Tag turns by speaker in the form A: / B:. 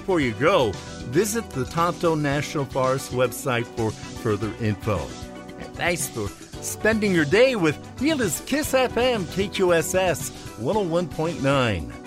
A: before you go, visit the Tonto National Forest website for further info. And thanks for spending your day with Neela's Kiss FM KQSS 101.9.